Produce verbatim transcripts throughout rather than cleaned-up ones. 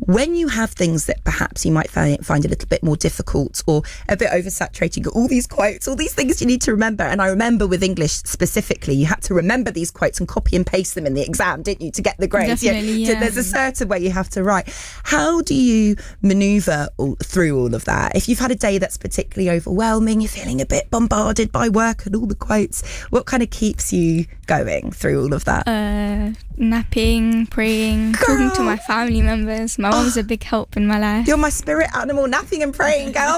when you have things that perhaps you might find, find a little bit more difficult or a bit oversaturated, you've got all these quotes, all these things you need to remember. And I remember with English specifically, you had to remember these quotes and copy and paste them in the exam, didn't you, to get the grades? Definitely, yeah. So there's a certain way you have to write. How do you manoeuvre all, through all of that? If you've had a day that's particularly overwhelming, you're feeling a bit bombarded by work and all the quotes, what kind of keeps you going through all of that? Uh, napping, praying, Girl. talking to my family members. My mum's a big help in my life. You're my spirit animal, napping and praying, girl.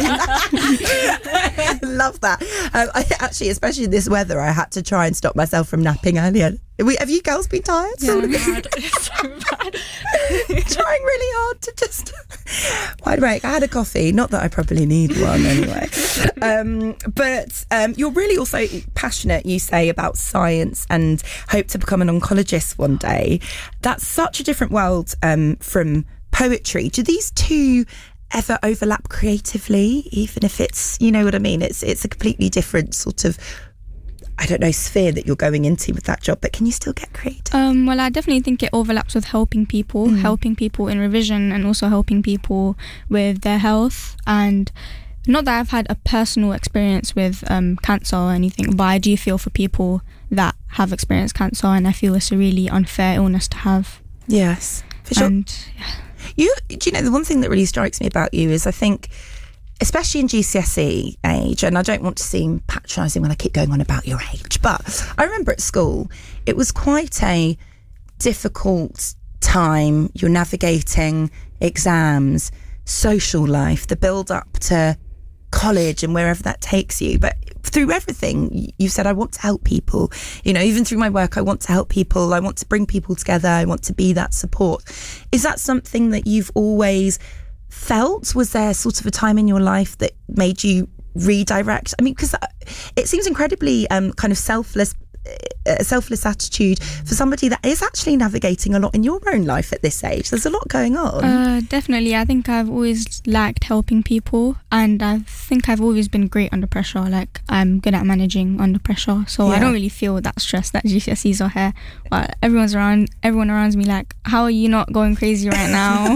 Yes. Love that. Um, I actually, especially in this weather, I had to try and stop myself from napping earlier. We, have you girls been tired? Yeah, bad. It's so bad. Trying really hard to just wide awake. I had a coffee, not that I probably need one anyway. Um, but um, you're really also passionate, you say, about science and hope to become an oncologist one day. That's such a different world um, from poetry. Do these two ever overlap creatively, even if it's, you know what I mean? It's it's a completely different sort of, I don't know, sphere that you're going into with that job, but can you still get creative? Um, well, I definitely think it overlaps with helping people, Mm. helping people in revision and also helping people with their health. And not that I've had a personal experience with um, cancer or anything, but I do feel for people that have experienced cancer, and I feel it's a really unfair illness to have. Yes, for sure. And yeah. You, do you know, the one thing that really strikes me about you is I think, especially in G C S E age, and I don't want to seem patronising when I keep going on about your age, but I remember at school, it was quite a difficult time. You're navigating exams, social life, the build up to college and wherever that takes you. But through everything, you've said, I want to help people. You know, even through my work, I want to help people. I want to bring people together. I want to be that support. Is that something that you've always felt? Was there sort of a time in your life that made you redirect? I mean, because it seems incredibly um, kind of selfless, a selfless attitude for somebody that is actually navigating a lot in your own life at this age. There's a lot going on. Uh, definitely. I think I've always liked helping people, and I think I've always been great under pressure. Like, I'm good at managing under pressure, so Yeah. I don't really feel that stress that G C S Es are here. But everyone's around, everyone around me like, how are you not going crazy right now?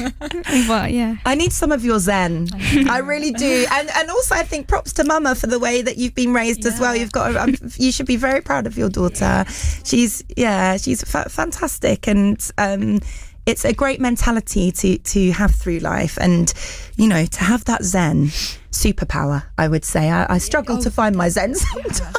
But yeah. I need some of your zen. I really do. And and also I think props to mama for the way that you've been raised as well. Yeah. You've got, um, you should be very proud of your daughter. She's, yeah, she's fa- fantastic. And um, it's a great mentality to, to have through life. And, you know, to have that zen superpower, I would say. I, I struggle Oh, to find my zen sometimes.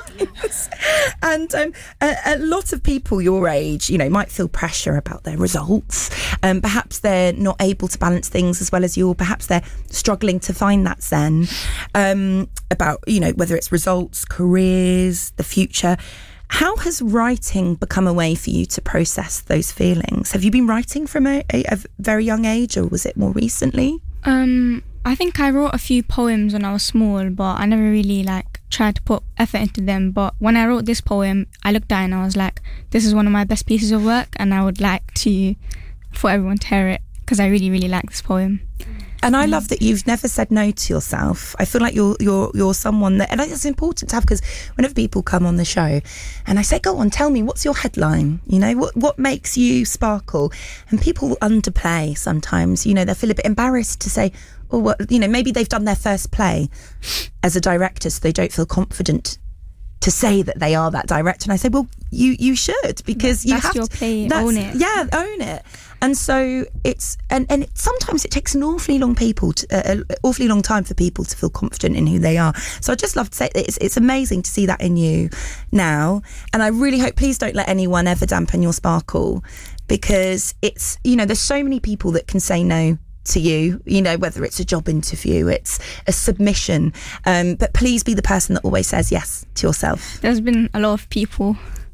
And um, a, a lot of people your age, you know, might feel pressure about their results. Um, perhaps they're not able to balance things as well as you, or perhaps they're struggling to find that zen um, about, you know, whether it's results, careers, the future. How has writing become a way for you to process those feelings? Have you been writing from a, a, a very young age, or was it more recently? Um, I think I wrote a few poems when I was small, but I never really like tried to put effort into them. But when I wrote this poem, I looked at it and I was like, this is one of my best pieces of work, and I would like to for everyone to hear it, because I really, really like this poem. And I love that you've never said no to yourself. I feel like you're you're you're someone that, and it's important to have, because whenever people come on the show and I say, go on, tell me, what's your headline? You know, what what makes you sparkle? And people underplay sometimes. You know, they feel a bit embarrassed to say, oh, what, you know, maybe they've done their first play as a director, so they don't feel confident to say that they are that director. And I say, well, you you should, because you That's have your to, play, that's- own it. Yeah, own it. And so it's and and it, sometimes it takes an awfully long people to, uh, an awfully long time for people to feel confident in who they are. So I just love to say that it's it's amazing to see that in you now. And I really hope, please don't let anyone ever dampen your sparkle, because it's, you know, there's so many people that can say no to you, you know, whether it's a job interview, it's a submission, um, but please be the person that always says yes to yourself. There's been a lot of people,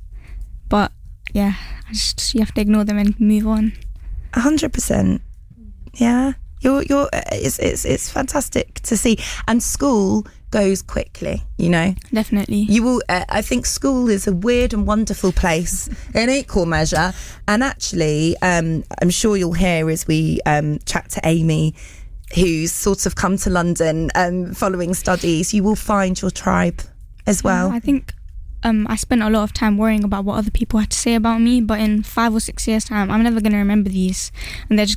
but yeah, I just, you have to ignore them and move on. A hundred percent. Yeah, you're you're. It's it's it's fantastic to see. And school goes quickly, you know. Definitely. You will. Uh, I think school is a weird and wonderful place in equal measure. And actually, um, I'm sure you'll hear as we um, chat to Amy, who's sort of come to London um, following studies. You will find your tribe as well. I think um, I spent a lot of time worrying about what other people had to say about me, but in five or six years' time, I'm never going to remember these, and they're just